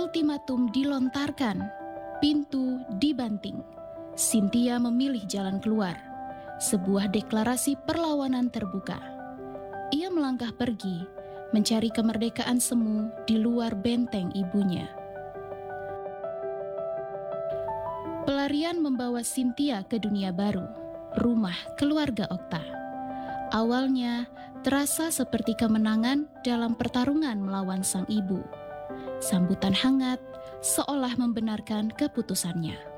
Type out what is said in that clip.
Ultimatum dilontarkan, pintu dibanting. Cynthia memilih jalan keluar, sebuah deklarasi perlawanan terbuka. Ia melangkah pergi, mencari kemerdekaan semu di luar benteng ibunya. Pelarian membawa Cynthia ke dunia baru, rumah keluarga Okta. Awalnya terasa seperti kemenangan dalam pertarungan melawan sang ibu. Sambutan hangat seolah membenarkan keputusannya.